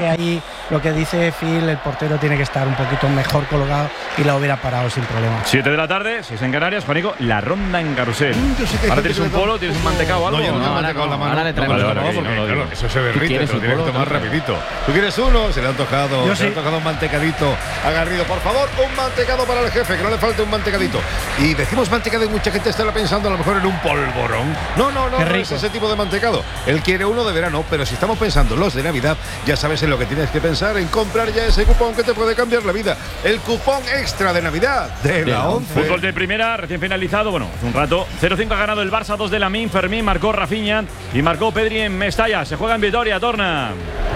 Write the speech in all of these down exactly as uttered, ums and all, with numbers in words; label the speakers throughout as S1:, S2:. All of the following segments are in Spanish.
S1: que ahí lo que dice Phil, el portero tiene que estar un poquito mejor colocado y la hubiera parado sin problema.
S2: siete de la tarde, seis en Canarias. Juanico, la ronda en carrusel.
S3: Mm,
S2: ahora tienes un polo, tienes un mantecado o algo.
S3: No, yo no,
S2: no,
S3: tengo
S2: ahora
S3: mantecado en la mano.
S4: Ahora le traemos
S3: no,
S4: vale,
S3: vale,
S2: porque,
S3: no,
S2: claro,
S3: eso se derrite, te lo tienes que tomar
S4: polo,
S3: rapidito. ¿Tú quieres uno? Se le ha antojado,
S1: Yo
S3: se le
S1: sí.
S3: ha antojado un mantecadito a Garrido. Por favor, un mantecado para el jefe, que no le falte un mantecadito. Y decimos mantecado y mucha gente estará pensando a lo mejor en un polvorón. No, no, no, no es ese tipo de mantecado. Él quiere uno de verano, pero si estamos pensando en los de Navidad, ya sabes en lo que tienes que pensar, en comprar ya ese cupón que te puede cambiar la vida. El cupón extra de Navidad de la once.
S2: Fútbol de primera, recién finalizado. Bueno, hace un rato. cero cinco ha ganado el Barça, dos de Lamine. Fermín marcó Rafinha y marcó Pedri en Mestalla. Se juega en Vitoria, Torna.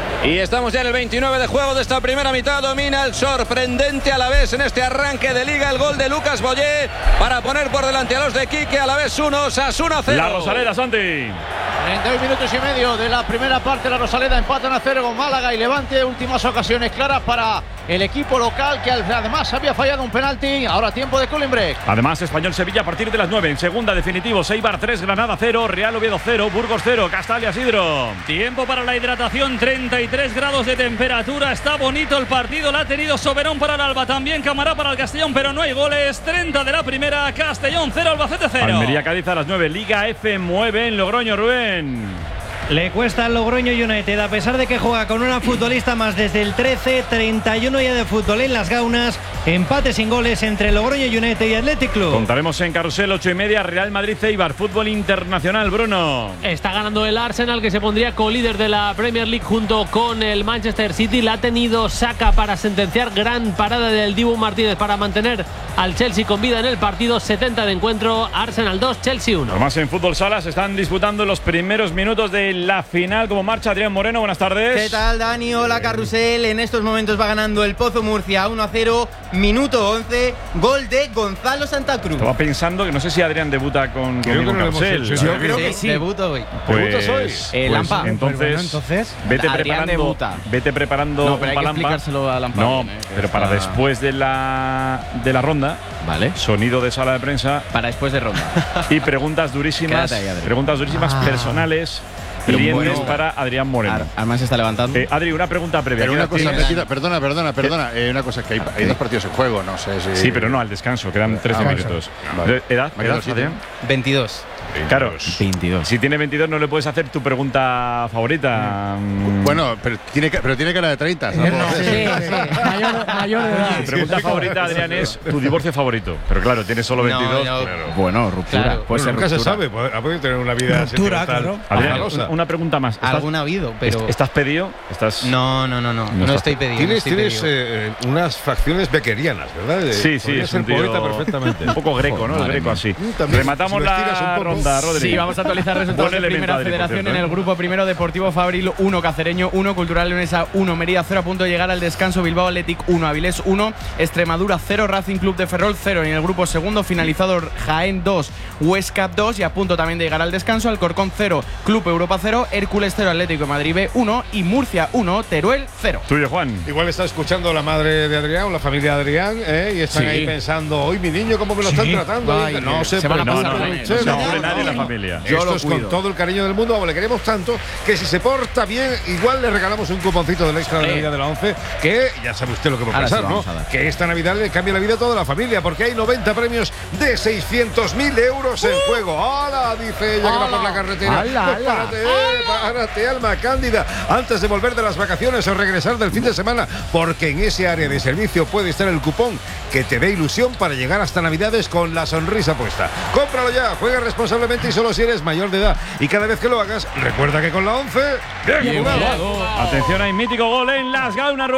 S5: Y estamos ya en el veintinueve de juego de esta primera mitad. Domina el sorprendente Alavés en este arranque de liga. El gol de Lucas Boyé para poner por delante a los de Quique. Alavés uno, Osasuna cero.
S2: La Rosaleda, Santi.
S6: treinta y un minutos y medio de la primera parte. La Rosaleda empatan a cero con Málaga y Levante. Últimas ocasiones claras para el equipo local, que además había fallado un penalti. Ahora tiempo de cooling break.
S2: Además, Español-Sevilla a partir de las nueve. En segunda, definitivo. Eibar tres, Granada cero, Real Oviedo cero, Burgos cero, Castalia Sidro.
S7: Tiempo para la hidratación, treinta y tres grados de temperatura. Está bonito el partido. La ha tenido Soberón para el Alba. También Camará para el Castellón, pero no hay goles. treinta de la primera. Castellón cero, Albacete cero.
S2: Almería-Cádiz a las nueve. Liga F mueve en Logroño, Rubén.
S8: Le cuesta al Logroño United, a pesar de que juega con una futbolista más desde el trece, treinta y uno ya de fútbol en las gaunas. Empate sin goles entre Logroño United y Athletic Club.
S2: Contaremos en carrusel, ocho y media, Real Madrid-Eibar, fútbol internacional, Bruno.
S4: Está ganando el Arsenal, que se pondría co-líder de la Premier League junto con el Manchester City. La ha tenido Saka para sentenciar. Gran parada del Dibu Martínez para mantener al Chelsea con vida en el partido. setenta de encuentro, Arsenal dos, Chelsea uno.
S2: Además, en fútbol sala se están disputando los primeros minutos de la final. Como marcha Adrián Moreno, buenas tardes.
S9: ¿Qué tal, Dani? Hola, carrusel. En estos momentos va ganando el Pozo Murcia uno a cero, minuto once, gol de Gonzalo Santa Cruz.
S2: Estaba pensando que no sé si Adrián debuta con
S3: Creo que
S2: con
S3: no lo hemos
S2: carrusel.
S3: hecho.
S9: Yo creo que sí. Debuto hoy.
S2: Pues,
S3: ¿Debutas hoy?
S4: Eh,
S2: pues
S4: Lampa.
S2: entonces,
S1: Bueno, entonces,
S2: vete
S4: Adrián
S2: preparando,
S4: debuta.
S2: vete preparando
S4: No, pero hay
S2: un
S4: que
S2: palampa.
S4: explicárselo a Lampa.
S2: No,
S4: bien, eh, que
S2: pero para
S4: está-
S2: después de la de la ronda,
S4: Vale.
S2: sonido de sala de prensa
S4: Para después de ronda.
S2: y preguntas durísimas,
S4: Quédate ahí, Adri.
S2: preguntas durísimas
S1: Ah.
S2: personales,
S4: Pero
S2: clientes
S4: bueno.
S2: para Adrián Moreno.
S4: Ar Armán se está levantando.
S2: Eh, Adri, una pregunta previa.
S3: Pero
S2: ¿Qué
S3: una
S2: edad
S3: cosa,
S2: tienes?
S3: me quita- perdona, perdona, perdona. Eh, una cosa es que hay, hay dos partidos en juego, no sé si.
S2: Sí, pero no al descanso, quedan trece
S3: Ah, vale.
S2: minutos.
S3: Vale.
S2: ¿Edad?
S3: Me quedo
S2: ¿Edad,
S3: siete.
S2: Adrián?
S9: veintidós.
S2: Claro,
S4: veintidós.
S2: si tiene veintidós no le puedes hacer tu pregunta favorita. Mm.
S3: Bueno, pero tiene, ca- pero tiene cara de treinta. ¿no?
S1: no,
S3: Sí.
S1: sí.
S4: Mayor, mayor de edad.
S2: Tu pregunta favorita, Adrián, es tu divorcio favorito. Pero claro, tienes solo
S9: No,
S2: veintidós.
S9: no.
S2: Claro.
S4: Bueno, ruptura.
S9: Claro.
S4: Puede
S3: Bueno,
S4: ser
S3: nunca se
S4: ruptura.
S3: sabe, puede, ha podido tener una vida
S1: Ruptura,
S3: sentimental
S1: claro.
S2: Adrián,
S3: afanosa.
S2: una, una pregunta más. ¿Estás,
S9: Alguna ha habido, pero.
S2: est- ¿Estás pedido? ¿Estás?
S9: No, no, no, no. No,
S2: estás-
S9: estoy pedido.
S3: Tienes,
S9: estoy
S3: tienes
S9: pedido.
S3: eh, unas facciones beckerianas, ¿verdad? Eh,
S2: Sí, sí,
S3: podrías
S2: es
S3: ser
S2: un tío
S3: poeta perfectamente.
S2: Un poco greco, ¿no? El
S4: Madre
S2: greco
S4: mía.
S2: así.
S3: También,
S2: Rematamos
S3: si lo estiras
S2: la
S3: un poco.
S2: ronda, Rodri.
S10: Sí, vamos a actualizar resultados
S2: Buen
S10: de
S2: elemento,
S10: Primera
S2: Adri, por
S10: Federación
S2: cierto,
S10: en
S2: ¿eh?
S10: el grupo primero. Deportivo Fabril uno, Cacereño uno, Cultural Leonesa uno, Mérida cero, a punto de llegar al descanso. Bilbao Athletic uno, Avilés uno, Extremadura cero, Racing Club de Ferrol cero. En el grupo segundo, finalizado Jaén dos, Huesca dos, y a punto también de llegar al descanso. Alcorcón cero, Club Europa cero, Hércules cero, Atlético de Madrid B uno y Murcia uno, Teruel cero.
S2: Tuyo, Juan.
S3: Igual está escuchando la madre de Adrián o la familia de Adrián, ¿eh? Y están
S4: Sí.
S3: ahí pensando, hoy mi niño, ¿cómo me lo están tratando?
S10: Ay,
S3: no se,
S10: se van a
S2: No, no,
S10: pasar
S2: no,
S10: de
S2: no,
S10: leche.
S2: no,
S3: no,
S2: hombre,
S3: no,
S2: nadie en la
S3: no.
S2: familia.
S10: Yo
S3: Esto
S10: lo
S3: es con
S10: cuido.
S3: todo el cariño del mundo, le queremos tanto que si se porta bien, igual le regalamos un cuponcito del extra de Navidad de la once, que ya sabe usted lo que va a
S4: Ahora
S3: pasar,
S4: sí
S3: ¿no?
S4: vamos a dar.
S3: Que esta Navidad le cambia la vida a toda la familia, porque hay noventa premios de seiscientos mil euros en juego. ¡Hala! Dice ella que va por la carretera.
S10: ¡Hala,
S3: Pues
S10: hala!
S3: párate, eh, párate, alma cándida, antes de volver de las vacaciones o regresar del fin de semana, porque en ese área de servicio puede estar el cupón que te dé ilusión para llegar hasta Navidades con la sonrisa puesta. Cómpralo ya, juega responsablemente y solo si eres mayor de edad. Y cada vez que lo hagas, recuerda que con la once, bien,
S2: Bien
S3: jugado.
S2: jugado. Atención, hay mítico gol en las gaunas,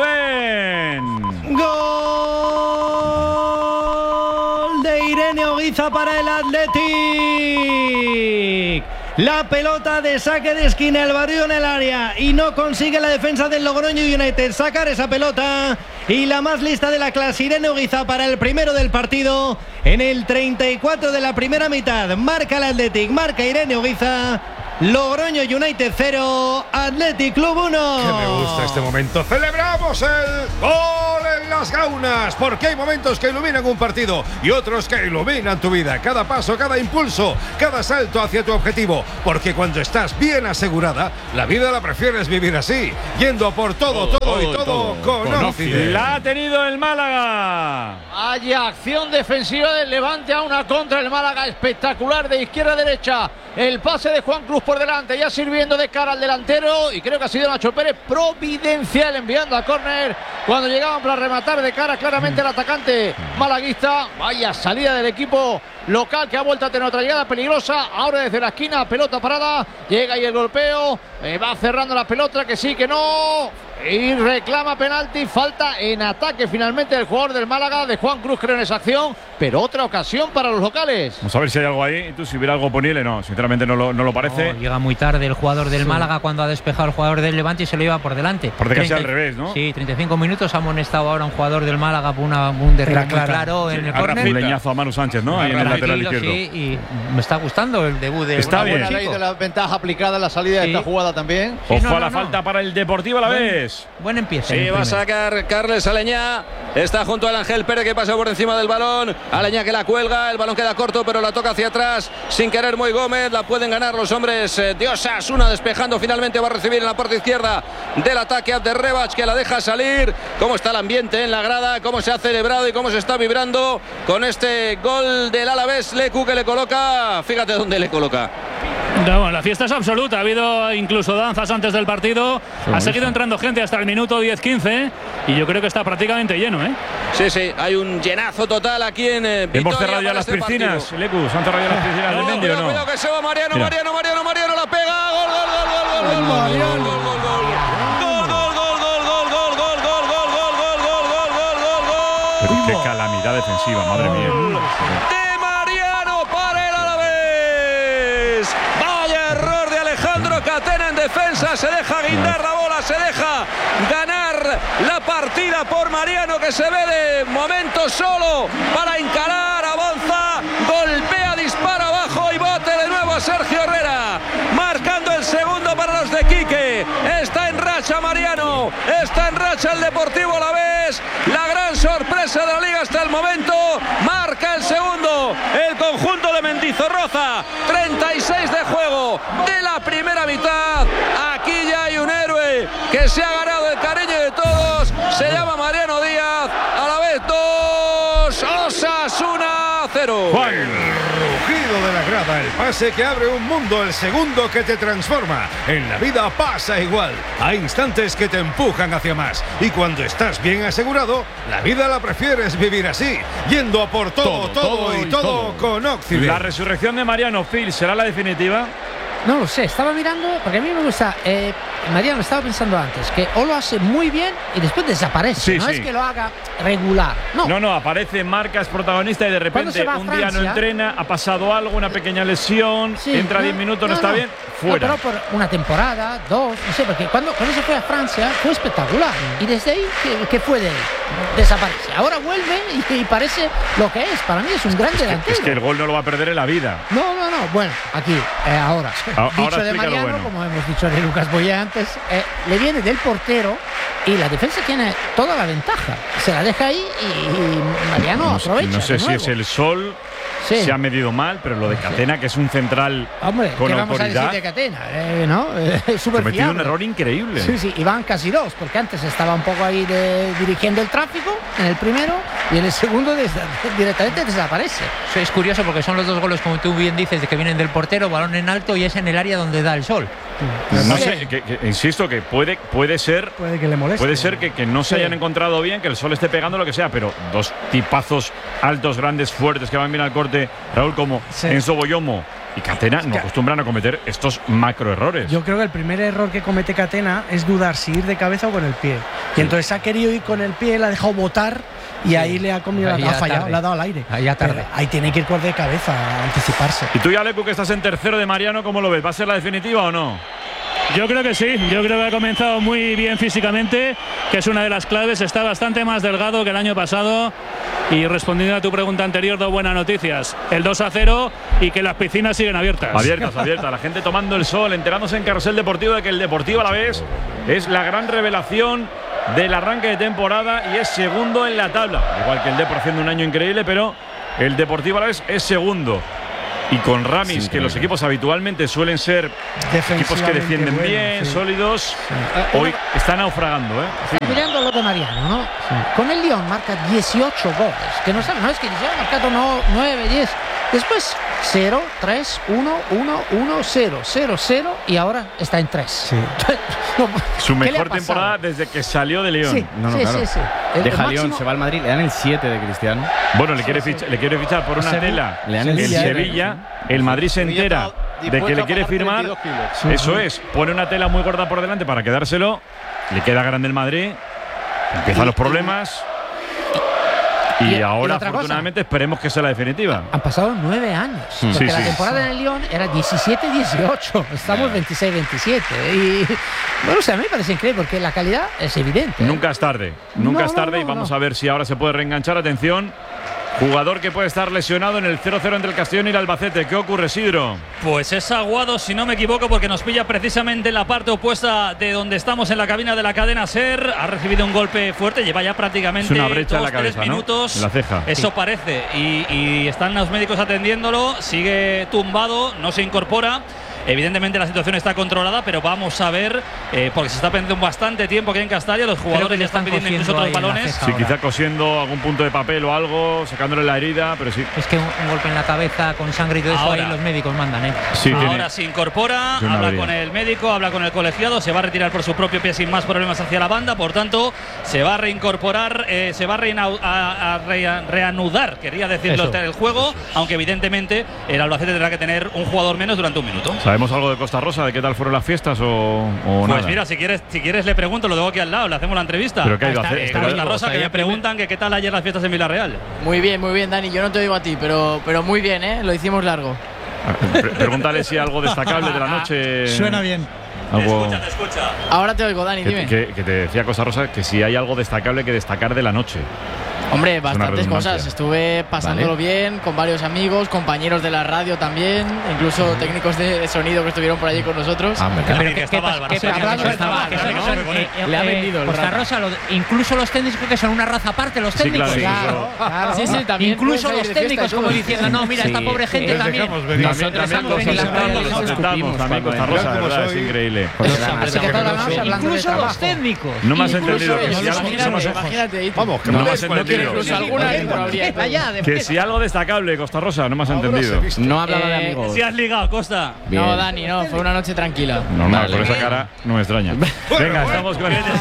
S2: Rubén.
S8: Gol de Irene Oguiza para el Athletic. La pelota de saque de esquina, el barrio en el área, y no consigue la defensa del Logroño United sacar esa pelota. Y la más lista de la clase, Irene Oguiza, para el primero del partido. En el treinta y cuatro de la primera mitad, marca el Athletic, marca Irene Oguiza. Logroño United cero, Athletic Club uno.
S3: Que me gusta este momento. Celebramos el gol en en las gaunas, porque hay momentos que iluminan un partido y otros que iluminan tu vida. Cada paso, cada impulso, cada salto hacia tu objetivo, porque cuando estás bien asegurada, la vida la prefieres vivir así, yendo a por todo, todo, todo y todo, todo con, con Occident.
S2: La ha tenido el Málaga.
S6: Hay acción defensiva del Levante a una contra el Málaga, espectacular de izquierda a derecha. El pase de Juan Cruz por delante, ya sirviendo de cara al delantero, y creo que ha sido Nacho Pérez providencial enviando a córner cuando llegaban para rematar de cara claramente el atacante malaguista. Vaya salida del equipo local que ha vuelto a tener otra llegada peligrosa. Ahora desde la esquina, pelota parada, llega ahí el golpeo, eh, va cerrando la pelota, que sí, que no, y reclama penalti. Falta en ataque finalmente del jugador del Málaga, de Juan Cruz, creo, en esa acción, pero otra ocasión para los locales.
S2: Vamos a ver si hay algo ahí. Tú, si hubiera algo ponible, no, sinceramente no lo, no lo parece.
S11: No, llega muy tarde el jugador del sí. Málaga cuando ha despejado el jugador del Levante y se lo lleva por delante.
S2: Parece que sea al revés, ¿no?
S11: Sí, treinta y cinco minutos, ha amonestado ahora un jugador del Málaga por una, un derribo muy claro sí, en el córner.
S2: Un leñazo a Manu Sánchez, ¿no? Ahí en el lateral izquierdo.
S11: Sí, y me está gustando el debut de
S2: Está bien.
S6: Buena ley de la ventaja aplicada en la salida sí. de esta jugada también.
S2: Sí, Ojo
S11: no,
S2: a la
S11: no, no.
S2: falta para el Deportivo a la vez.
S11: Buen empiezo.
S5: Sí, va a sacar Carles Aleñá. Está junto al Ángel Pérez, que pasa por encima del balón. Aleñá que la cuelga. El balón queda corto, pero la toca hacia atrás. Sin querer, Moy Gómez. La pueden ganar los hombres de Osasuna. Despejando finalmente. Va a recibir en la parte izquierda del ataque Abderrebach, que la deja salir. Cómo está el ambiente en la grada. Cómo se ha celebrado y cómo se está vibrando con este gol del Alavés. Lecu, que le coloca. Fíjate dónde le coloca.
S7: No, bueno, la fiesta es absoluta. Ha habido incluso danzas antes del partido. Sí, ha seguido entrando gente hasta el minuto diez quince y yo creo que está prácticamente lleno, ¿eh?
S5: Sí, sí, hay un llenazo total aquí en eh, Vitoria.
S2: Hemos cerrado ya las este piscinas, Lecu. ¿Se han cerrado ya las piscinas del Mendy o no?
S5: Cuidado que se va Mariano, Mira. Mariano, Mariano, Mariano, la pega. Gol, gol, gol, gol, gol, gol, gol, gol, gol, gol, gol, gol.
S2: Pero qué calamidad defensiva, madre mía.
S5: De Mariano para el Alavés. Vaya error de Alejandro Catena en defensa. Se deja guindar la bola, se deja ganar la partida por Mariano, que se ve de momento solo para encarar, avanza, golpea, dispara abajo y bote de nuevo a Sergio Herrera, marcando el segundo para los de Quique. Está en racha Mariano, está en racha el Deportivo Alavés, la gran sorpresa de la liga hasta el momento. Marca el segundo el conjunto de Mendizorroza. Treinta y seis de juego de la primera mitad. Aquí ya hay un héroe que se ha ganado el cariño de todos. Se llama Mariano Díaz. Alavés dos, Osasuna cero.
S3: Juan, el rugido de la grada, el pase que abre un mundo, el segundo que te transforma. En la vida pasa igual. Hay instantes que te empujan hacia más. Y cuando estás bien asegurado, la vida la prefieres vivir así, yendo a por todo, todo, todo, todo y todo, todo con Occident.
S2: La resurrección de Mariano, Phil, ¿será la definitiva?
S12: No lo sé, estaba mirando, porque a mí me gusta, eh, Mariano, estaba pensando antes, que o lo hace muy bien y después desaparece,
S2: sí,
S12: no
S2: sí.
S12: es que lo haga regular, no.
S2: No, no, aparece, marca, es protagonista y de repente un Francia, día no entrena, ha pasado algo, una pequeña lesión, sí, entra diez no, minutos, no, no está no. bien, fuera.
S12: No, pero por una temporada, dos, no sé, porque cuando, cuando se fue a Francia fue espectacular y desde ahí, ¿qué, qué fue de él? Desaparece. Ahora vuelve y, y parece lo que es, para mí es un gran
S2: es
S12: delantero.
S2: Que, es que el gol no lo va a perder en la vida.
S12: No, no, no, bueno, aquí, eh, ahora.
S2: Ahora
S12: dicho de Mariano, bueno. como hemos dicho de Lucas Boyé antes, eh, le viene del portero y la defensa tiene toda la ventaja. Se la deja ahí y, y Mariano
S2: no,
S12: aprovecha.
S2: No sé si es el sol, sí. se ha medido mal, pero lo de Catena, que es un central
S12: Hombre,
S2: con
S12: ¿qué vamos
S2: autoridad.
S12: a decir de Catena? Eh, ¿no? Eh, es súper
S2: cometido fiable. Un error increíble.
S12: Sí, sí, y van casi dos, porque antes estaba un poco ahí de, dirigiendo el tráfico en el primero y en el segundo des, directamente desaparece.
S11: Eso es curioso porque son los dos goles, como tú bien dices, de que vienen del portero, balón en alto y es en el área donde da el sol.
S2: No sí. sé, que, que, insisto que puede, puede ser
S1: puede que le moleste.
S2: Puede ser que, que no se sí. hayan encontrado bien, que el sol esté pegando lo que sea, pero dos tipazos altos, grandes, fuertes que van bien al corte, Raúl, como sí. Enzo Boyomo y Catena, no acostumbran a cometer estos macro errores.
S1: Yo creo que el primer error que comete Catena es dudar si ir de cabeza o con el pie. Y sí. entonces ha querido ir con el pie, la ha dejado botar y sí. ahí le ha comido, la, ha fallado, le ha dado al aire.
S11: Ahí, tarde.
S1: ahí tiene que ir con de cabeza, a anticiparse.
S2: Y tú, Alecu, que estás en tercero de Mariano, ¿cómo lo ves? ¿Va a ser la definitiva o no?
S7: Yo creo que sí, yo creo que ha comenzado muy bien físicamente, que es una de las claves, está bastante más delgado que el año pasado y respondiendo a tu pregunta anterior, dos buenas noticias, el dos a cero y que las piscinas siguen abiertas.
S2: Abiertas, abiertas, la gente tomando el sol, enterándose en Carrusel Deportivo de que el Deportivo Alavés es la gran revelación del arranque de temporada y es segundo en la tabla. Igual que el Depor haciendo un año increíble, pero el Deportivo Alavés es segundo. Y con Ramis, sí, que los equipos habitualmente suelen ser equipos que defienden bueno, bien, sí. sólidos, sí. hoy está naufragando. ¿eh?
S12: Sí. Mirando lo de Mariano, ¿no? Sí. Con el Lyon marca dieciocho goles, que no sabe, no es que ya ha marcado no, nueve, diez. Después cero, tres, uno, uno, uno, cero, cero, cero y ahora está en tres.
S2: Sí. no, Su mejor temporada desde que salió de Lyon.
S12: Sí,
S10: no, no,
S12: sí,
S10: claro.
S12: sí, sí.
S10: El, Deja el Lyon, se va al Madrid, le dan el siete de Cristiano.
S2: Bueno, le quiere, fichar, le quiere fichar por una tela
S10: le dan
S2: el
S10: el
S2: Sevilla. El Madrid se entera de que le quiere firmar. Eso es, pone una tela muy gorda por delante para quedárselo. Le queda grande el Madrid. Empiezan los problemas. Y, y ahora, y afortunadamente, cosa, esperemos que sea la definitiva.
S12: Han pasado nueve años. Sí, porque sí, la temporada sí. en el Lyon era diecisiete dieciocho. Estamos veintiséis veintisiete. Y bueno, o sea, a mí me parece increíble porque la calidad es evidente.
S2: Nunca es tarde. Nunca
S12: no,
S2: es tarde.
S12: No, no,
S2: y vamos
S12: no.
S2: a ver si ahora se puede reenganchar. Atención. Jugador que puede estar lesionado en el cero cero entre el Castellón y el Albacete. ¿Qué ocurre, Sidro?
S13: Pues es Aguado, si no me equivoco, porque nos pilla precisamente en la parte opuesta de donde estamos en la cabina de la cadena SER. Ha recibido un golpe fuerte, lleva ya prácticamente
S2: es una brecha
S13: dos,
S2: en la cabeza,
S13: tres minutos.
S2: ¿no? En la ceja.
S13: Eso sí. parece. Y, y están los médicos atendiéndolo. Sigue tumbado, no se incorpora. Evidentemente la situación está controlada, pero vamos a ver, eh, porque se está perdiendo bastante tiempo aquí en Castalia. Los jugadores ya están pidiendo incluso otros balones.
S2: Sí, quizá cosiendo algún punto de papel o algo, sacándole la herida, pero sí.
S11: Es que un, un golpe en la cabeza con sangre y todo eso, ahora, ahí los médicos mandan, ¿eh?
S2: Sí,
S13: ahora
S2: tiene,
S13: se incorpora, habla herida. con el médico, habla con el colegiado, se va a retirar por su propio pie sin más problemas hacia la banda, por tanto, se va a reincorporar, eh, se va a, a, a re reanudar, quería decirlo, eso, el juego, eso. aunque evidentemente el Albacete tendrá que tener un jugador menos durante un minuto.
S2: ¿Sabemos algo de Costa Rosa? ¿De qué tal fueron las fiestas o, o
S13: pues
S2: nada?
S13: mira, si quieres, si quieres le pregunto, lo tengo aquí al lado, le hacemos la entrevista.
S2: ¿Pero qué ha ido a hacer?
S13: Eh, Costa Rosa, que me preguntan que qué tal ayer las fiestas en Villarreal.
S14: Muy bien, muy bien, Dani, yo no te digo a ti, pero, pero muy bien, ¿eh? Lo hicimos largo.
S2: Pregúntale si algo destacable de la noche.
S8: Suena bien.
S2: Algo...
S13: Te escucha, te escucha.
S14: Ahora te oigo, Dani,
S2: que,
S14: dime.
S2: Que, que te decía Costa Rosa que si hay algo destacable que destacar de la noche.
S14: Hombre, bastantes cosas. Estuve pasándolo vale. bien con varios amigos, compañeros de la radio también, incluso técnicos de sonido que estuvieron por allí con nosotros.
S11: Ah, pero que estaba
S10: Le ha vendido.
S11: Costa Rosa, incluso los técnicos que son una raza aparte, los técnicos.
S2: Sí, claro.
S11: claro, claro. Sí, sí, también incluso los técnicos como diciendo, no, mira, sí. esta pobre gente también.
S2: Nosotros también también Costa Rosa, de verdad, es increíble.
S11: Incluso los técnicos.
S2: No me has entendido.
S14: Imagínate.
S2: Vamos, que no me has entendido. Que si algo destacable, Costa Rosa, no me has entendido.
S10: No hablaba de amigos.
S13: Si has ligado, Costa.
S14: Bien. No, Dani, no, fue una noche tranquila.
S2: Normal, con esa cara no me extraña. Venga, estamos con el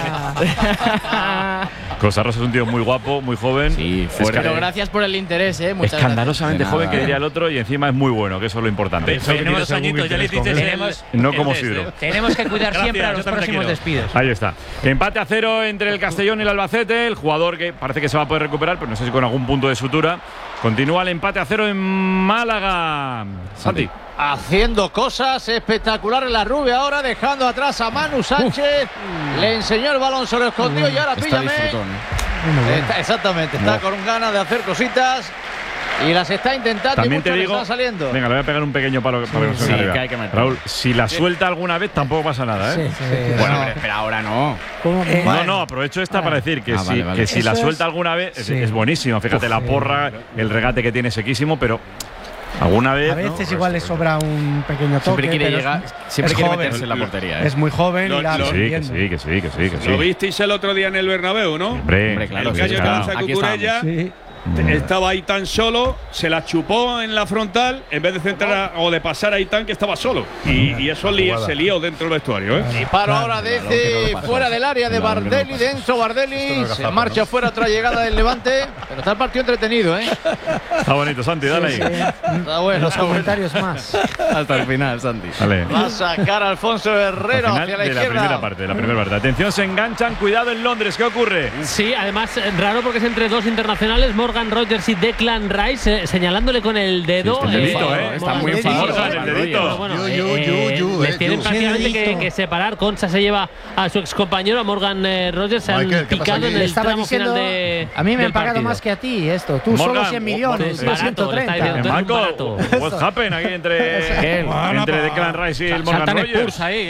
S2: Costa Rosa es un tío muy guapo, muy joven.
S14: Sí, fuerte. Pero gracias por el interés, eh. Muchas
S2: Escandalosamente joven, que diría el otro, y encima es muy bueno, que eso es lo importante.
S13: Tenemos dos añitos, ya le hiciste
S2: no como Sidro.
S11: Tenemos que cuidar siempre a los próximos despidos.
S2: Ahí está. Empate a cero entre el Castellón y el Albacete. El jugador que parece que se va a poder recuperar, pero no sé si con algún punto de sutura. Continúa el empate a cero en Málaga. Santi.
S6: Haciendo cosas espectaculares la Rubia ahora, dejando atrás a Manu Sánchez. Uf. Le enseñó el balón, se lo escondió y ahora píllame. Está, exactamente, está no. con ganas de hacer cositas. Y las está intentando.
S2: También
S6: y
S2: te digo,
S6: están saliendo.
S2: Venga, le voy a pegar un pequeño palo
S10: sí,
S2: para que no se
S10: sí,
S2: caiga.
S10: que hay que meter.
S2: Raúl, si la suelta alguna vez tampoco pasa nada, ¿eh?
S12: Sí, sí, sí.
S10: Bueno, hombre, pero ahora no.
S12: Eh,
S2: no, bueno. no, aprovecho esta ah, para decir que, ah, si, vale, vale. que si la suelta alguna vez sí. es, es buenísima. Fíjate, Uf, la porra, sí. el regate que tiene sequísimo, pero alguna vez.
S1: A veces
S2: ¿no?
S1: igual le sobra un pequeño toque.
S10: Siempre quiere llegar, siempre quiere
S1: joven,
S10: meterse en la portería. ¿eh?
S1: Es muy joven
S2: lo,
S1: y la
S2: lo, sí, que sí, que sí, que sí, que sí.
S15: Lo visteis el otro día en el Bernabéu, ¿no?
S2: Hombre,
S15: Hombre claro. El
S2: sí,
S15: gallo
S2: claro.
S15: de Cucurella. Sí. Estaba Aitán solo, se la chupó en la frontal en vez de centrar a, o de pasar a Aitán, que estaba solo. Y, y eso li, se lió dentro del vestuario. ¿eh?
S6: Y para ahora desde fuera del área de Bardelli, de Enzo Bardelli. Se marcha fuera otra llegada del Levante. Pero está el partido entretenido, ¿eh?
S2: Está bonito, Santi, dale ahí.
S12: Está bueno. Los comentarios más.
S10: Hasta el final, Santi.
S2: Vale.
S6: Va a sacar a Alfonso Herrero hacia la
S2: de
S6: izquierda.
S2: La primera parte, la primera parte. Atención, se enganchan. Cuidado en Londres. ¿Qué ocurre?
S4: Sí, además, raro porque es entre dos internacionales. Morgan Rogers y Declan Rice eh, señalándole con el dedo.
S2: Sí, el dedito, eh,
S4: está muy enfadado. El dedito. Bueno, les tienen prácticamente que, que separar. Concha se lleva a su excompañero, a Morgan eh, Rogers. Se han Michael, picado en el
S12: estaba
S4: tramo
S12: diciendo,
S4: final de.
S12: A mí me
S4: han
S12: pagado
S4: partido.
S12: más que a ti esto. Tú
S2: Morgan,
S12: solo cien millones, yo ciento treinta.
S2: Marco, what's happened aquí entre, entre Declan Rice y el Morgan Rogers?
S13: Ahí, ¿eh?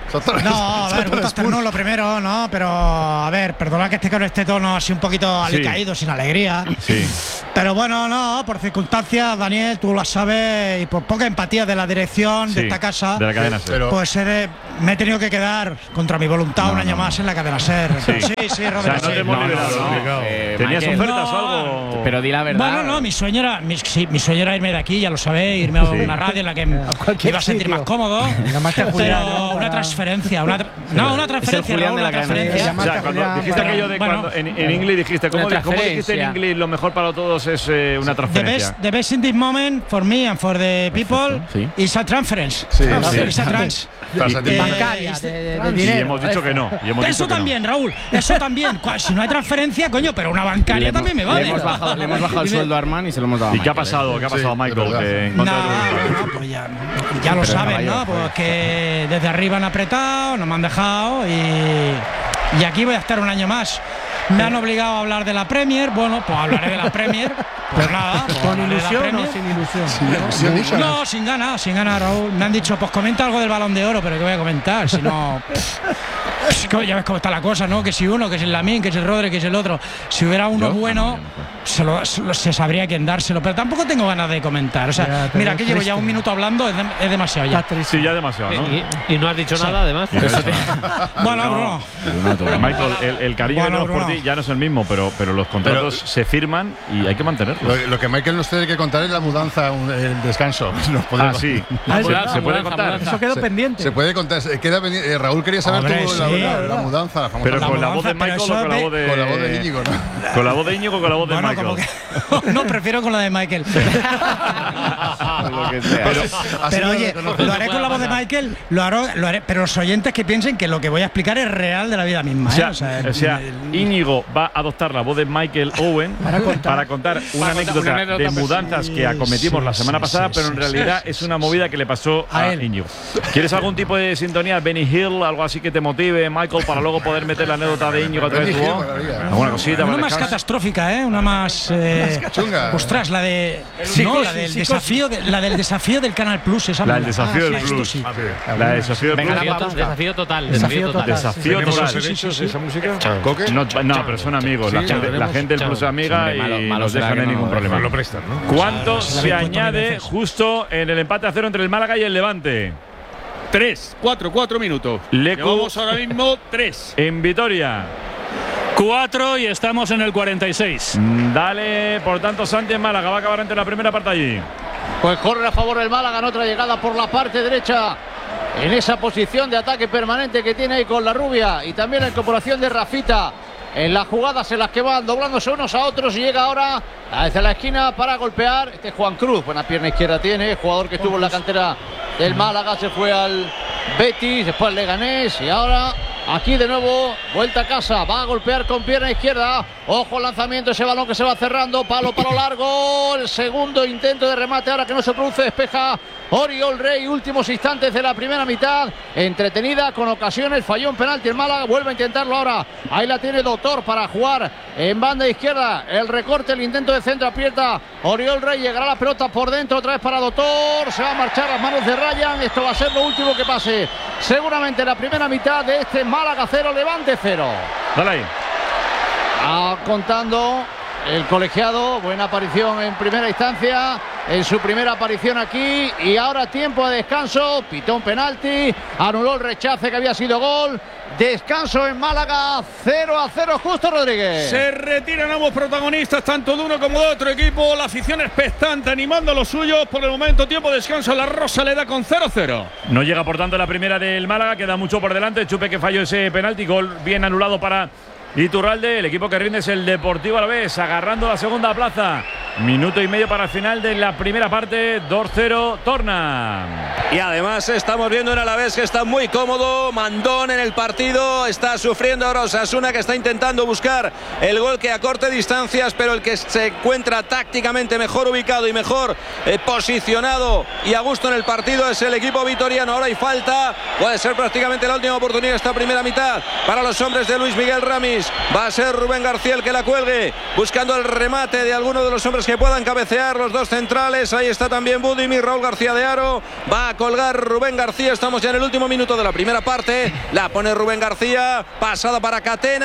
S12: No, a ver, gusto externo lo primero, ¿no? Pero, a ver, perdona que esté con este tono así un poquito alicaído, sí. sin alegría.
S2: Sí.
S12: Pero bueno, no, por circunstancias, Daniel, tú lo sabes, y por poca empatía de la dirección sí, de esta casa,
S2: de la cadena SER.
S12: Pues he, me he tenido que quedar contra mi voluntad no, un año no, más en la cadena SER.
S2: Sí,
S12: sí, sí, Robert.
S2: O sea, no te hemos liberado, ¿no? no. Eh, ¿Tenías Michael, ofertas o algo?
S10: Pero di la verdad.
S12: Bueno, no, mi sueño era, mi, sí, mi sueño era irme de aquí, ya lo sabéis, irme a sí. una radio en la que me iba a sentir más cómodo. Pero una transferencia, una tra no, una transferencia, no, una transferencia.
S2: O sea, cuando dijiste aquello de cuando en, en inglés dijiste, ¿cómo, ¿cómo dijiste en inglés? Lo mejor para todos es eh, una transferencia.
S12: The best, the best in this moment for me and for the people sí. is a transference.
S2: Sí,
S12: no,
S2: sí.
S12: Is a trans.
S2: Eh,
S12: bancaria, de, de, de
S2: dinero. Y hemos dicho que no. Y hemos
S12: eso
S2: dicho que
S12: también,
S2: no.
S12: Raúl. Eso también. Si no hay transferencia, coño, pero una bancaria también me vale.
S10: Le hemos bajado, le hemos bajado el sueldo a Armán y se lo hemos dado a
S2: ¿Y qué ha pasado? ¿Qué ha pasado,
S3: sí,
S2: Michael? Que en
S12: no, no, pues ya, ya lo saben, ¿no? Pues que desde arriba han apretado, no me han dejado y, y aquí voy a estar un año más. Me han obligado a hablar de la Premier. Bueno, pues hablaré de la Premier. Pues nada. Pues
S1: ¿Con ilusión o sin ilusión?
S12: Sin ilusión. No, sin ganas, sin ganas, Raúl. Me han dicho, pues comenta algo del Balón de Oro, pero ¿qué voy a comentar? Si no. Ya ves cómo está la cosa, ¿no? Que si uno, que si el Lamine, que si el Rodri, que si el otro. Si hubiera uno ¿Yo? bueno, se, lo, se sabría quién dárselo. Pero tampoco tengo ganas de comentar. O sea, ya, mira, que llevo ya un minuto hablando, es, de, es demasiado ya.
S2: Sí, ya demasiado, ¿no?
S4: Y, y, y no has dicho sí. nada, además.
S2: No
S12: bueno, Bruno.
S2: Michael, el, el cariño bueno, que tenemos por ti ya no es el mismo, pero, pero los contratos pero, se firman y hay que mantenerlos.
S3: Lo, lo que Michael nos tiene que contar es la mudanza, el descanso.
S2: Ah, sí.
S12: Ah,
S2: se,
S12: mudanza,
S2: se puede
S12: mudanza,
S2: contar.
S12: Mudanza. Eso quedó
S3: se,
S12: pendiente.
S3: Se puede contar. Queda pendiente. Eh, Raúl quería saber
S12: Hombre,
S3: tú
S12: sí,
S3: la,
S12: la,
S3: la, la mudanza. La
S2: pero con
S3: la
S2: la voz de Michael o con la voz de.
S3: Con la voz de Íñigo, ¿no?
S2: Con la voz de Íñigo o con la voz de
S12: bueno,
S2: Michael.
S12: Que, no, prefiero con la de Michael.
S3: Lo que sea.
S12: Pero, pero oye, lo haré con la voz de Michael, lo haré, lo haré, pero los oyentes que piensen que lo que voy a explicar es real de la vida misma.
S2: O sea,
S12: ¿eh? o sea,
S2: o sea el, Íñigo va a adoptar la voz de Michael Owen para contar, para contar una, para anécdota una anécdota de mudanzas sí, que acometimos sí, la semana sí, pasada, sí, pero en realidad sí, es una movida que le pasó a, a Íñigo. ¿Quieres algún tipo de sintonía, Benny Hill, algo así que te motive, Michael, para luego poder meter la anécdota de Íñigo a través de tu voz? Alguna cosita.
S12: Una más catastrófica, ¿eh? Una más. Eh, ostras, la de. Sí, no, la del desafío, de, la del desafío del Canal Plus. Esa
S2: la del desafío ah, del Plus. Sí. La del desafío del Plus.
S4: Desafío total.
S12: Desafío total.
S2: Desafío total.
S3: derechos esa música?
S2: No, no, pero son amigos. La gente, la gente del Plus es amiga y no dejan en ningún problema.
S3: Lo prestan, ¿no?
S2: ¿Cuánto se añade justo en el empate a cero entre el Málaga y el Levante?
S15: Tres, cuatro, cuatro minutos. Llevamos ahora mismo tres.
S2: En Vitoria.
S7: Cuatro y estamos en el cuarenta y seis.
S2: Dale, por tanto, Santi en Málaga. Va a acabar ante la primera parte allí.
S6: Pues corre a favor del Málaga en otra llegada por la parte derecha. En esa posición de ataque permanente que tiene ahí con la rubia. Y también la incorporación de Rafita. En las jugadas en las que van doblándose unos a otros. Y llega ahora desde la esquina para golpear. Este es Juan Cruz. Buena pierna izquierda tiene. Jugador que estuvo en la cantera del Málaga. Se fue al Betis. Después al Leganés. Y ahora aquí de nuevo. Vuelta a casa. Va a golpear con pierna izquierda. Ojo al lanzamiento. Ese balón que se va cerrando. Palo, palo largo. El segundo intento de remate. Ahora que no se produce. Despeja Oriol Rey. Últimos instantes de la primera mitad. Entretenida con ocasiones. Falló un penalti el Málaga. Vuelve a intentarlo ahora. Ahí la tiene Doctor para jugar en banda izquierda. El recorte, el intento de centro aprieta Oriol Rey. Llegará la pelota por dentro. Otra vez para Doctor. Se va a marchar las manos de Ryan. Esto va a ser lo último que pase. Seguramente la primera mitad de este Málaga cero, Levante cero.
S2: Dale ahí.
S6: Ah, contando el colegiado. Buena aparición en primera instancia. En su primera aparición aquí. Y ahora tiempo de descanso. Pitó un penalti. Anuló el rechace que había sido gol. Descanso en Málaga. cero a cero. Justo Rodríguez.
S15: Se retiran ambos protagonistas, tanto de uno como de otro equipo. La afición expectante animando a los suyos. Por el momento, tiempo de descanso. La Rosaleda con cero cero.
S2: No llega, por tanto, la primera del Málaga. Queda mucho por delante. Chupe que falló ese penalti. Gol bien anulado para Iturralde. El equipo que rinde es el Deportivo Alavés, agarrando la segunda plaza. Minuto y medio para el final de la primera parte. dos cero, Torna.
S5: Y además estamos viendo en Alavés que está muy cómodo. Mandón en el partido. Está sufriendo ahora Osasuna, que está intentando buscar el gol que acorte distancias, pero el que se encuentra tácticamente mejor ubicado y mejor eh, posicionado y a gusto en el partido es el equipo vitoriano. Ahora hay falta. Puede ser prácticamente la última oportunidad de esta primera mitad para los hombres de Luis Miguel Ramis. Va a ser Rubén García el que la cuelgue, buscando el remate de alguno de los hombres los que puedan cabecear, los dos centrales. Ahí está también Budimir, Raúl García de Haro. Va a colgar Rubén García. Estamos ya en el último minuto de la primera parte. La pone Rubén García. Pasada para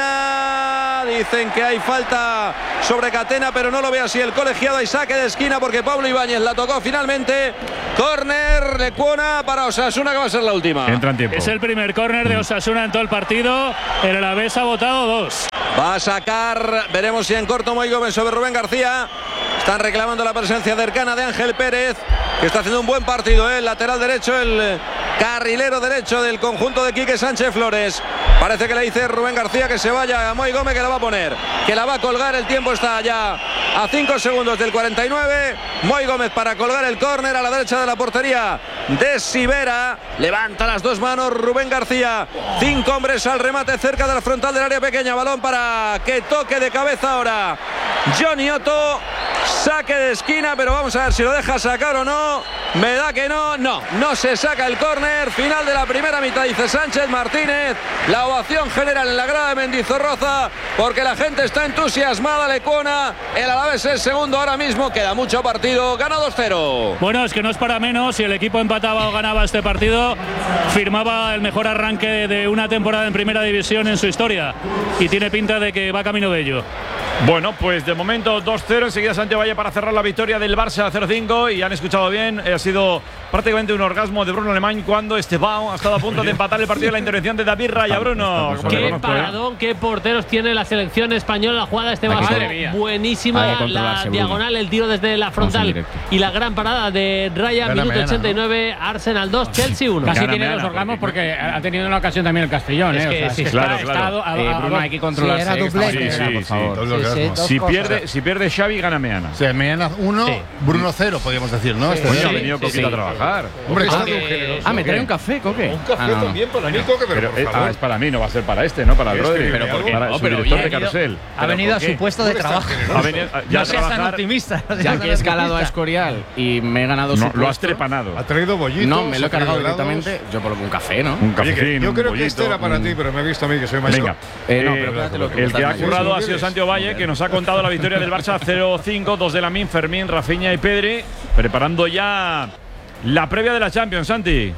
S5: Catena. Dicen que hay falta sobre Catena, pero no lo ve así el colegiado. Y saque de esquina porque Pablo Ibáñez la tocó finalmente. Córner de Cuona para Osasuna, que va a ser la última.
S2: Entra en tiempo.
S7: Es el primer córner de Osasuna en todo el partido. El Alavés ha votado dos.
S5: Va a sacar, veremos si en corto Moi Gómez sobre Rubén García. Están reclamando la presencia cercana de Ángel Pérez, que está haciendo un buen partido, ¿eh? El lateral derecho, el carrilero derecho del conjunto de Quique Sánchez Flores. Parece que le dice Rubén García que se vaya a Moi Gómez, que la va a poner, que la va a colgar. El tiempo está ya a cinco segundos del cuarenta y nueve. Moi Gómez para colgar el córner a la derecha de la portería de Sivera. Levanta las dos manos Rubén García. Cinco hombres al remate cerca de la frontal del área pequeña. Balón para que toque de cabeza ahora Johnny Otto. Saque de esquina, pero vamos a ver si lo deja sacar o no. Me da que no, no, no se saca el córner. Final de la primera mitad, dice Sánchez Martínez. La ovación general en la grada de Mendizorroza, porque la gente está entusiasmada. Lecuona, el Alavés es segundo ahora mismo. Queda mucho partido, gana dos cero.
S7: Bueno, es que no es para menos. Si el equipo empataba o ganaba este partido, firmaba el mejor arranque de una temporada en primera división en su historia. Y tiene pinta de que va camino de ello.
S2: Bueno, pues de momento dos cero. Enseguida Santiago Valle para cerrar la victoria del Barça cero cinco. Y han escuchado bien, ha sido prácticamente un orgasmo de Bruno Alemán cuando Estebao ha estado a punto de empatar el partido de la intervención de David Raya. Bruno,
S4: qué paradón, qué porteros tiene la selección española. La jugada este va a ser buenísima. La diagonal, el tiro desde la frontal y la gran parada de Raya. Gana minuto ochenta y nueve, ¿no? Arsenal dos, Chelsea uno.
S16: Casi tiene dos orgasmos porque ha tenido una ocasión también el Castellón.
S2: Es que,
S16: ¿eh? O sea,
S2: sí,
S16: es que
S2: claro,
S16: está,
S2: claro.
S16: Está a, a, a,
S10: Bruno, hay que controlarse.
S16: Sí, era
S10: doblete.
S2: Sí, sí,
S3: por favor.
S2: sí. Sí, sí, si, pierde, si pierde Xavi, gana Meana.
S17: O sea, Meana uno, sí. Bruno cero, podríamos decir, ¿no?
S2: Sí,
S17: este
S2: sí, ha venido sí, Coquito sí. a trabajar.
S3: Hombre,
S10: ah, que... ah, me trae un café, Coque.
S3: Un café
S10: ah, no.
S3: también para mí, Coque, pero,
S2: pero
S3: por favor.
S2: Ah, es para mí, no va a ser para este, ¿no? Para el Rodri.
S10: Pero porque
S2: para
S10: no,
S2: su
S10: pero
S2: director
S10: bien,
S2: de carrusel.
S11: Ha venido a su puesto de trabajo.
S2: Ha venido ya
S11: no seas tan optimista. No
S10: ya que he escalado a Escorial y me he ganado su
S2: no,
S10: puesto.
S2: Lo has trepanado.
S3: Ha traído bollitos.
S10: No, me lo he cargado directamente. Yo por un café, ¿no?
S2: Un café.
S3: Yo creo que este era para ti, pero me he visto a mí que soy maestro.
S2: Venga.
S10: Eh, no, pero quédate lo que
S2: el que ha currado ha sido Santiago Valle, que nos ha contado la victoria del Barça cero cinco, dos de Lamine, Fermín, Rafinha y Pedri, preparando ya la previa de la Champions, Santi.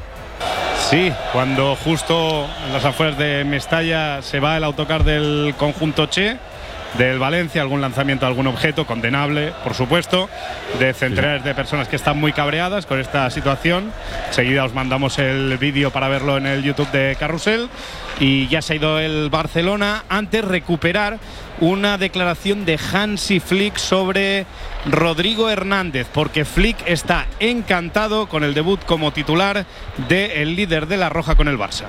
S18: Sí, cuando justo en las afueras de Mestalla se va el autocar del conjunto Che, del Valencia, algún lanzamiento de algún objeto, condenable, por supuesto, de centenares de personas que están muy cabreadas con esta situación. Enseguida os mandamos el vídeo para verlo en el YouTube de Carrusel. Y ya se ha ido el Barcelona, antes recuperar una declaración de Hansi Flick sobre Rodrigo Hernández, porque Flick está encantado con el debut como titular del líder de la Roja con el Barça.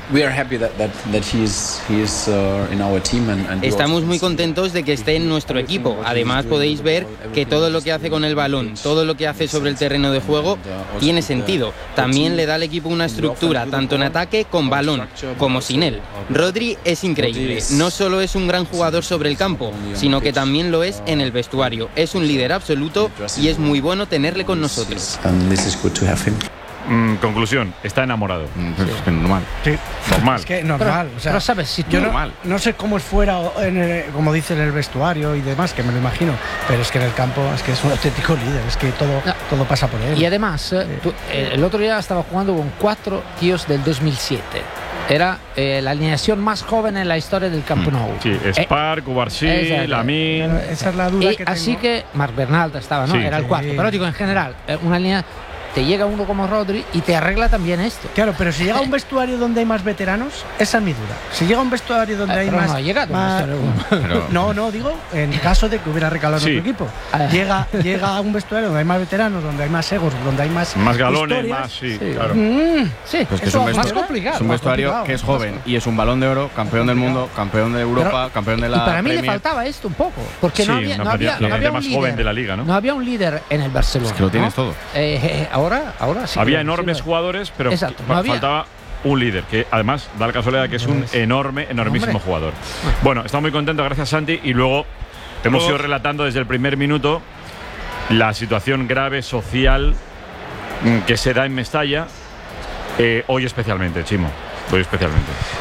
S9: Estamos muy contentos de que esté en nuestro equipo. Además podéis ver que todo lo que hace con el balón, todo lo que hace sobre el terreno de juego tiene sentido. También le da al equipo una estructura, tanto en ataque con balón como sin él. Rodri es increíble, no solo es un gran jugador sobre el campo, sino que también lo es en el vestuario. Es un líder absoluto y es muy bueno tenerle con nosotros.
S2: Mm, conclusión, está enamorado.
S10: Mm, es que normal.
S1: Sí.
S2: Normal.
S1: Es que normal.
S11: Pero,
S1: o sea,
S11: pero sabes, si
S1: yo
S11: tú,
S1: no, no sé cómo es fuera, en el, como dice en el vestuario y demás, que me lo imagino, pero es que en el campo es que es un auténtico líder, es que todo, no. todo pasa por él.
S11: Y además, sí. tú, el otro día estaba jugando con cuatro tíos del dos mil siete. Era eh, la alineación más joven en la historia del Camp Nou.
S2: Sí, Spark, Cubarsí, Lamine.
S1: Esa es la duda
S11: y
S1: que
S11: así
S1: tengo.
S11: que Marc Bernal estaba, ¿no?
S2: Sí.
S11: Era el cuarto.
S1: Sí.
S11: Pero digo, en general, una línea. Te llega uno como Rodri y te arregla también esto.
S1: Claro, pero si llega a un vestuario donde hay más veteranos, esa es mi duda. Si llega a un vestuario donde
S11: eh,
S1: hay
S11: pero
S1: más.
S11: No ha llegado.
S1: Más,
S10: pero,
S1: no, no, digo, en caso de que hubiera recalado
S2: sí.
S1: otro equipo. Llega, llega a un vestuario donde hay más veteranos, donde hay más egos, donde hay más.
S2: Más galones,
S1: historias.
S2: más, sí,
S1: sí.
S2: claro.
S1: Mm, sí,
S10: pues que
S1: eso
S10: es un
S1: más complicado.
S10: Es un vestuario que es joven y es un balón de oro, campeón del mundo, campeón de Europa, pero, campeón de la.
S11: Y para mí
S10: Premier.
S11: le faltaba esto un poco. Porque
S2: sí,
S11: no había, no había, no había un
S2: más
S11: líder,
S2: joven de la liga, ¿no?
S11: No había un líder en el Barcelona.
S10: Es que lo tienes
S11: ¿no?
S10: todo.
S11: Eh, eh, ahora, ahora sí.
S2: Había enormes jugadores, pero
S11: Exacto,
S2: fa
S11: no había.
S2: faltaba un líder, que además da la casualidad que es un enorme, enormísimo
S11: Hombre.
S2: jugador. Bueno, estamos muy contentos, gracias Santi, y luego hemos ido relatando desde el primer minuto la situación grave social que se da en Mestalla, eh, hoy especialmente, Chimo, hoy especialmente.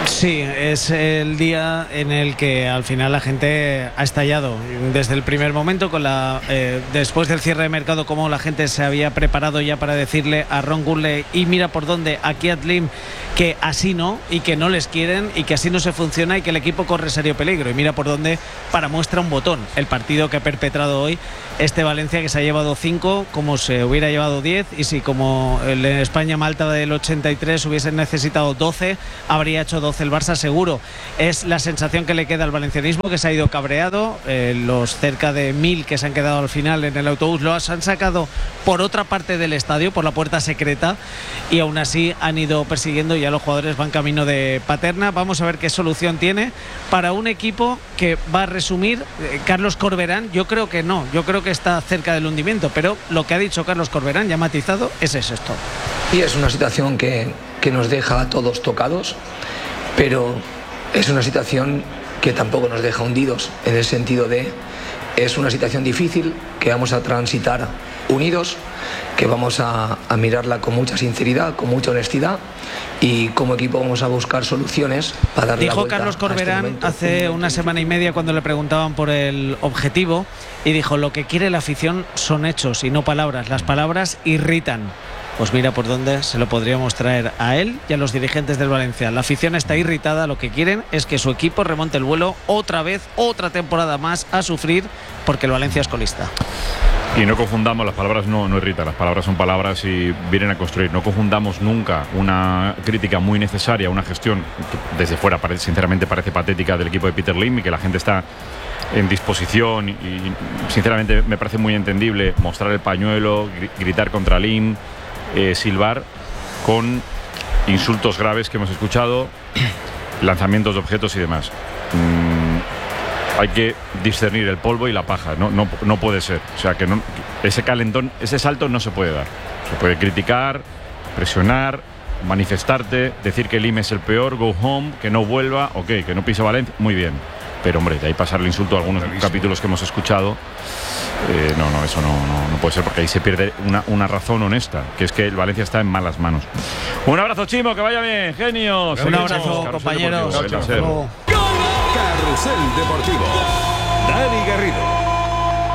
S1: Sí, es el día en el que al final la gente ha estallado desde el primer momento con la eh, después del cierre de mercado, como la gente se había preparado ya para decirle a Ron Gurley y mira por dónde a Kiat Lim que así no y que no les quieren y que así no se funciona y que el equipo corre serio peligro, y mira por dónde para muestra un botón el partido que ha perpetrado hoy este Valencia, que se ha llevado cinco como se hubiera llevado diez, y si como el España-Malta del ochenta y tres hubiesen necesitado doce, habría hecho doce el Barça seguro. Es la sensación que le queda al valencianismo, que se ha ido cabreado. Eh, los cerca de mil que se han quedado al final en el autobús los han sacado por otra parte del estadio, por la puerta secreta, y aún así han ido persiguiendo y ya los jugadores van camino de Paterna. Vamos a ver qué solución tiene para un equipo que va a resumir eh, Carlos Corberán. Yo creo que no, yo creo que está cerca del hundimiento, pero lo que ha dicho Carlos Corberán, ya matizado, es eso esto.
S19: Y es una situación que, que nos deja a todos tocados, pero es una situación que tampoco nos deja hundidos, en el sentido de es una situación difícil que vamos a transitar unidos, que vamos a, a mirarla con mucha sinceridad, con mucha honestidad, y como equipo vamos a buscar soluciones para darle la
S1: Dijo
S19: vuelta
S1: Carlos
S19: a este
S1: Corberán
S19: momento.
S1: hace una semana y media cuando le preguntaban por el objetivo, y dijo: lo que quiere la afición son hechos y no palabras, las palabras irritan. Pues mira por dónde se lo podríamos traer a él y a los dirigentes del Valencia. La afición está irritada, lo que quieren es que su equipo remonte el vuelo otra vez, otra temporada más a sufrir, porque el Valencia es colista.
S2: Y no confundamos, las palabras no, no irritan, las palabras son palabras y vienen a construir. No confundamos nunca una crítica muy necesaria, una gestión que desde fuera parece, sinceramente parece patética del equipo de Peter Lim, y que la gente está en disposición y, y sinceramente me parece muy entendible mostrar el pañuelo, gritar contra Lim, eh, silbar, con insultos graves que hemos escuchado, lanzamientos de objetos y demás. Mm, hay que discernir el polvo y la paja, no, no, no puede ser. O sea, que no, ese calentón, ese salto no se puede dar. Se puede criticar, presionar, manifestarte, decir que Lim es el peor, go home, que no vuelva, ok, que no pise Valencia, muy bien. Pero hombre, de ahí pasar el insulto a algunos capítulos que hemos escuchado, eh, no, no, eso no, no, no puede ser, porque ahí se pierde una, una razón honesta, que es que el Valencia está en malas manos. Un abrazo, Chimo, que vaya bien, genios.
S1: Un abrazo, compañeros.
S2: Carrusel Deportivo.